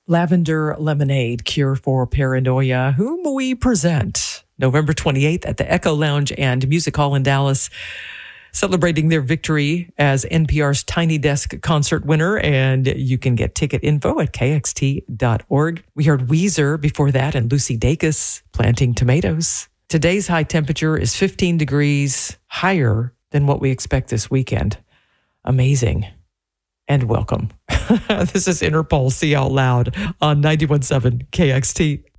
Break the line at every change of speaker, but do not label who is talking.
Lavender Lemonade, Cure for Paranoia, whom we present November 28th at the Echo Lounge and Music Hall in Dallas, celebrating their victory as NPR's Tiny Desk concert winner. And you can get ticket info at kxt.org. We heard Weezer before that and Lucy Dacus, Planting Tomatoes. Today's high temperature is 15 degrees higher than what we expect this weekend. Amazing. And welcome. This is Interpol See Out Loud on 91.7 KXT.